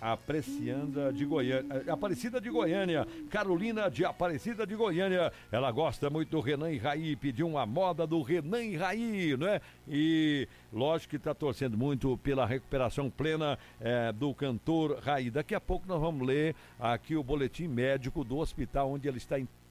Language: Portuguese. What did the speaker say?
Apreciando de Goiânia, Aparecida de Goiânia, Carolina de Aparecida de Goiânia, ela gosta muito do Renan e Raí, pediu uma moda do Renan e Raí, né? E lógico que está torcendo muito pela recuperação plena do cantor Raí. Daqui a pouco nós vamos ler aqui o boletim médico do hospital onde ele está